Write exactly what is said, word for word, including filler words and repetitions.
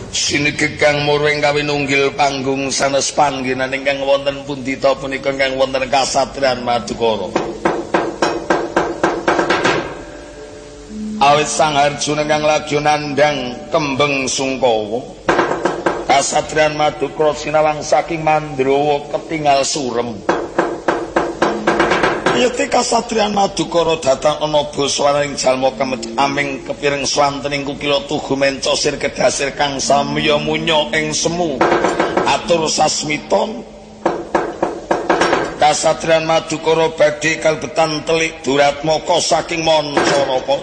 Sinigeggang muring kawin unggil panggung sanes panggenan ingkang wonten pundi ta punika ingkang wonten kasatriyan Madukara. Awit Sang Arjuna kang lagi nandhang kembeng Sungkawa. Kasatriyan Madukara sinawang saking Mandrawa ketingal surem. Yekti kasatriyan Madukara datang ana baswaraning jalma kemet aming kepireng swantening kukila tugu mencosir kedasir kang samya munya ing semu atur sasmiton. Kasatriyan Madukara badhe kalbetan telik duratmaka saking Mancaraka.